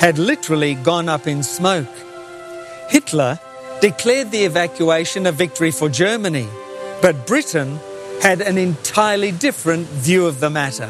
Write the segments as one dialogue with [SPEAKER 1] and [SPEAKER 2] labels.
[SPEAKER 1] had literally gone up in smoke. Hitler declared the evacuation a victory for Germany, but Britain had an entirely different view of the matter.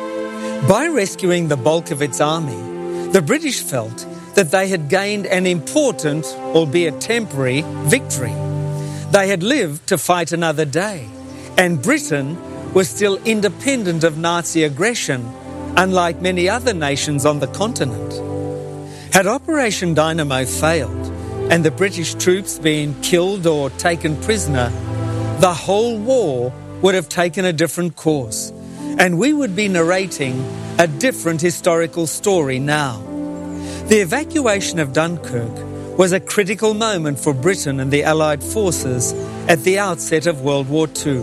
[SPEAKER 1] By rescuing the bulk of its army, the British felt that they had gained an important, albeit temporary, victory. They had lived to fight another day, and Britain was still independent of Nazi aggression, unlike many other nations on the continent. Had Operation Dynamo failed, and the British troops been killed or taken prisoner, the whole war would have taken a different course, and we would be narrating a different historical story now. The evacuation of Dunkirk was a critical moment for Britain and the Allied forces at the outset of World War II.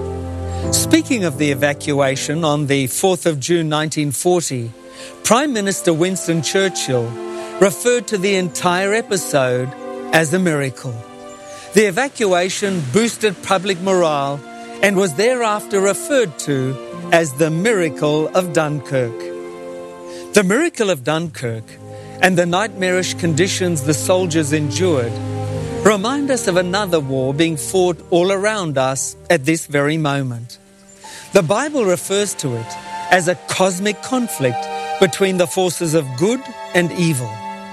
[SPEAKER 1] Speaking of the evacuation on the 4th of June 1940, Prime Minister Winston Churchill referred to the entire episode as a miracle. The evacuation boosted public morale and was thereafter referred to as the Miracle of Dunkirk. The Miracle of Dunkirk and the nightmarish conditions the soldiers endured remind us of another war being fought all around us at this very moment. The Bible refers to it as a cosmic conflict between the forces of good and evil.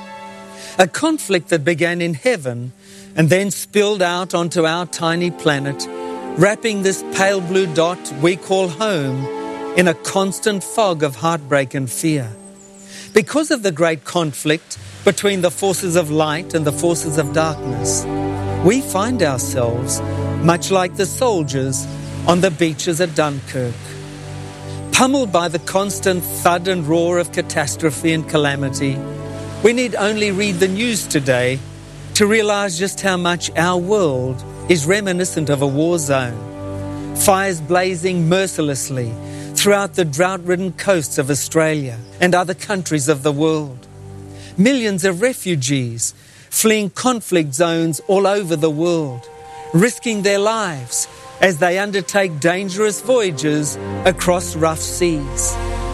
[SPEAKER 1] A conflict that began in heaven and then spilled out onto our tiny planet, wrapping this pale blue dot we call home in a constant fog of heartbreak and fear. Because of the great conflict between the forces of light and the forces of darkness, we find ourselves much like the soldiers on the beaches at Dunkirk. Pummeled by the constant thud and roar of catastrophe and calamity, we need only read the news today to realize just how much our world is reminiscent of a war zone. Fires blazing mercilessly throughout the drought-ridden coasts of Australia and other countries of the world. Millions of refugees fleeing conflict zones all over the world, risking their lives as they undertake dangerous voyages across rough seas.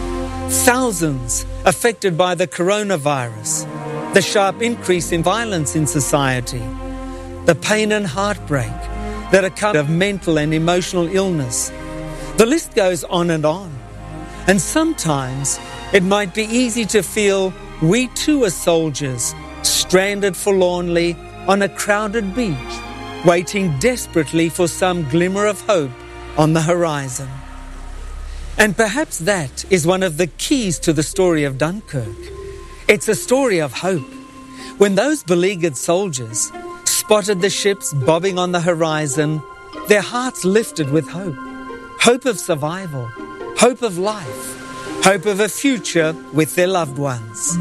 [SPEAKER 1] Thousands affected by the coronavirus, the sharp increase in violence in society, the pain and heartbreak that accompany of mental and emotional illness. The list goes on. And sometimes it might be easy to feel we too are soldiers, stranded forlornly on a crowded beach, waiting desperately for some glimmer of hope on the horizon. And perhaps that is one of the keys to the story of Dunkirk. It's a story of hope. When those beleaguered soldiers spotted the ships bobbing on the horizon, their hearts lifted with hope. Hope of survival, hope of life, hope of a future with their loved ones.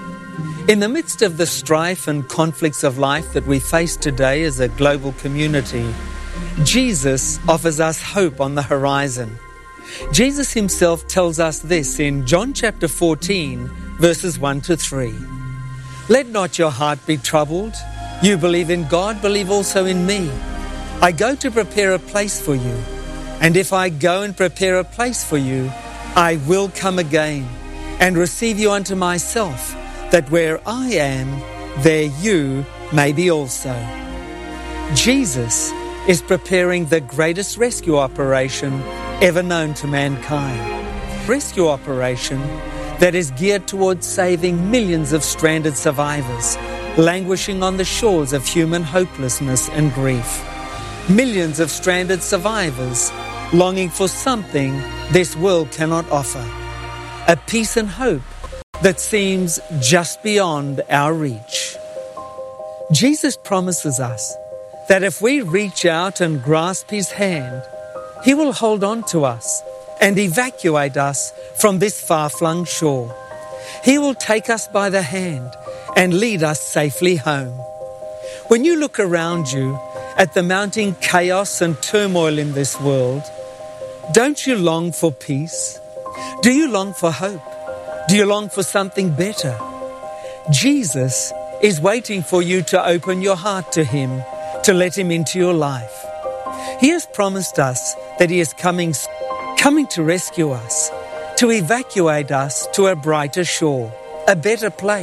[SPEAKER 1] In the midst of the strife and conflicts of life that we face today as a global community, Jesus offers us hope on the horizon. Jesus himself tells us this in John chapter 14, verses 1 to 3. Let not your heart be troubled. You believe in God, believe also in me. I go to prepare a place for you. And if I go and prepare a place for you, I will come again and receive you unto myself, that where I am, there you may be also. Jesus is preparing the greatest rescue operation ever known to mankind. Rescue operation that is geared towards saving millions of stranded survivors, languishing on the shores of human hopelessness and grief. Millions of stranded survivors longing for something this world cannot offer. A peace and hope that seems just beyond our reach. Jesus promises us that if we reach out and grasp his hand, he will hold on to us and evacuate us from this far-flung shore. He will take us by the hand and lead us safely home. When you look around you at the mounting chaos and turmoil in this world, don't you long for peace? Do you long for hope? Do you long for something better? Jesus is waiting for you to open your heart to him, to let him into your life. He has promised us that he is coming to rescue us, to evacuate us to a brighter shore, a better place.